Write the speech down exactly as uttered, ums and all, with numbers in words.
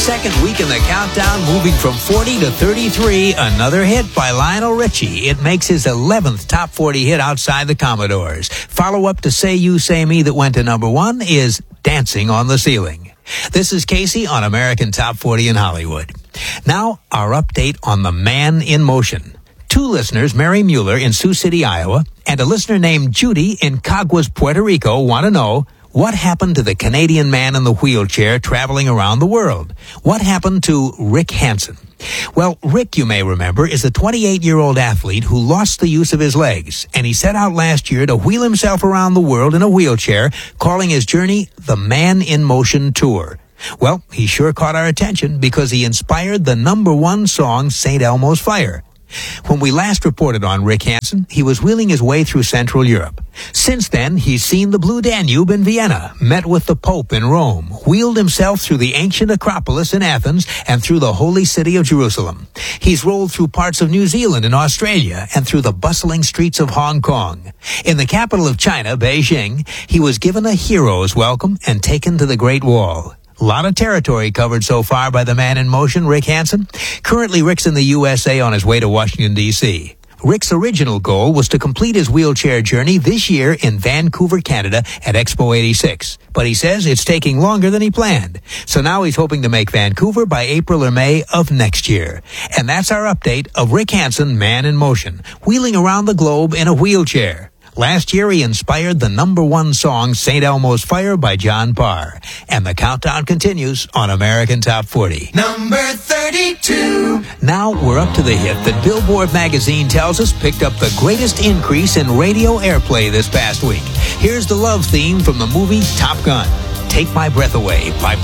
second week in the countdown, moving from forty to thirty-three. Another hit by Lionel Richie. It makes his eleventh top forty hit outside the Commodores. Follow-up to Say You, Say Me that went to number one is Dancing on the Ceiling. This is Casey on American Top forty in Hollywood. Now, our update on the Man in Motion. Two listeners, Mary Mueller in Sioux City, Iowa, and a listener named Judy in Caguas, Puerto Rico, want to know what happened to the Canadian man in the wheelchair traveling around the world. What happened to Rick Hansen? Well, Rick, you may remember, is a twenty-eight-year-old athlete who lost the use of his legs, and he set out last year to wheel himself around the world in a wheelchair, calling his journey the Man in Motion Tour. Well, he sure caught our attention because he inspired the number one song, Saint Elmo's Fire. When we last reported on Rick Hansen, he was wheeling his way through Central Europe. Since then, he's seen the Blue Danube in Vienna, met with the Pope in Rome, wheeled himself through the ancient Acropolis in Athens, and through the holy city of Jerusalem. He's rolled through parts of New Zealand and Australia, and through the bustling streets of Hong Kong. In the capital of China, Beijing, he was given a hero's welcome and taken to the Great Wall. A lot of territory covered so far by the Man in Motion, Rick Hansen. Currently, Rick's in the U S A on his way to Washington, D C Rick's original goal was to complete his wheelchair journey this year in Vancouver, Canada at Expo eighty-six. But he says it's taking longer than he planned. So now he's hoping to make Vancouver by April or May of next year. And that's our update of Rick Hansen, Man in Motion, wheeling around the globe in a wheelchair. Last year, he inspired the number one song, Saint Elmo's Fire by John Parr. And the countdown continues on American Top forty. Number thirty-two. Now we're up to the hit that Billboard magazine tells us picked up the greatest increase in radio airplay this past week. Here's the love theme from the movie Top Gun, Take My Breath Away by